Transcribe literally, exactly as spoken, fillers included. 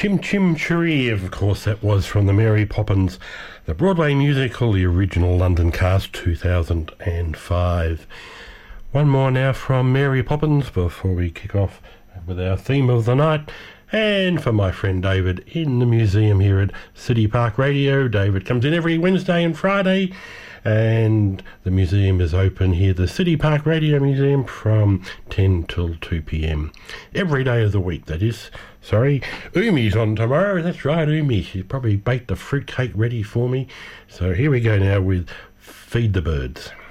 Chim Chim Cheree, of course, that was from the Mary Poppins, the Broadway musical, the original London cast, two thousand five. One more now from Mary Poppins before we kick off with our theme of the night. And for my friend David in the museum here at City Park Radio. David comes in every Wednesday and Friday, and the museum is open here, the City Park Radio Museum, from ten till two p.m. every day of the week, that is. Sorry, Umi's on tomorrow. That's right, Umi. She's probably baked the fruitcake ready for me. So here we go now with Feed the Birds.